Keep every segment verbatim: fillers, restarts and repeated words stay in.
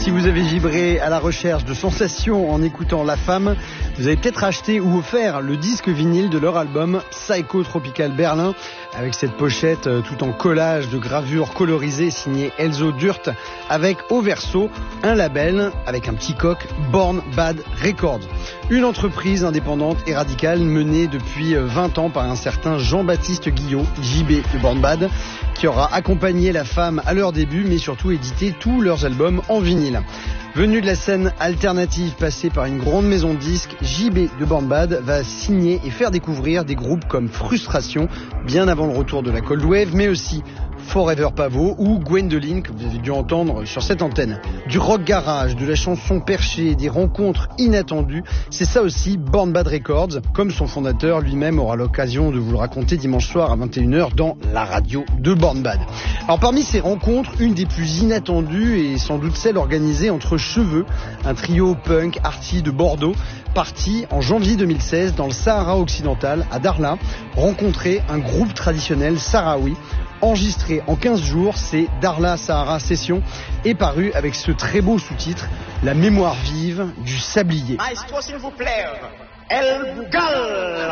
Si vous avez vibré à la recherche de sensations en écoutant La Femme, vous avez peut-être acheté ou offert le disque vinyle de leur album Psycho Tropical Berlin, avec cette pochette tout en collage de gravures colorisées signée Elzo Durt, avec au verso un label avec un petit coq, Born Bad Records. Une entreprise indépendante et radicale menée depuis vingt ans par un certain Jean-Baptiste Guillot, J B de Born Bad, qui aura accompagné La Femme à leur début, mais surtout édité tous leurs albums en vinyle. Venu de la scène alternative passée par une grande maison de disques, J B de Born Bad va signer et faire découvrir des groupes comme Frustration, bien avant le retour de la Cold Wave, mais aussi Forever Pavot ou Gwendoline, que vous avez dû entendre sur cette antenne. Du rock garage, de la chanson perchée, des rencontres inattendues, c'est ça aussi Born Bad Records, comme son fondateur lui-même aura l'occasion de vous le raconter dimanche soir à vingt et une heures dans la radio de Born Bad. Alors parmi ces rencontres, une des plus inattendues est sans doute celle organisée entre Cheveux, un trio punk arty de Bordeaux, parti en janvier deux mille seize dans le Sahara occidental, à Darla, rencontrer un groupe traditionnel sahraoui. Enregistré en quinze jours, c'est Darla Sahara Session, est paru avec ce très beau sous-titre, La mémoire vive du sablier. Maestro, s'il vous plaît, El Bougal.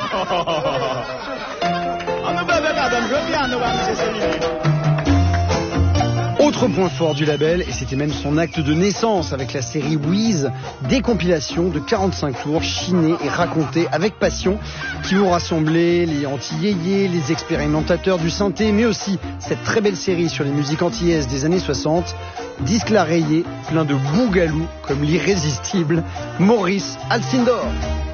Autre point fort du label, et c'était même son acte de naissance avec la série Wheeze, des compilations de quarante-cinq tours chinées et racontées avec passion qui vont rassembler les anti-yéyés, les expérimentateurs du synthé, mais aussi cette très belle série sur les musiques antillaises des années soixante, disque la rayé, plein de bougalou comme l'irrésistible Maurice Alcindor.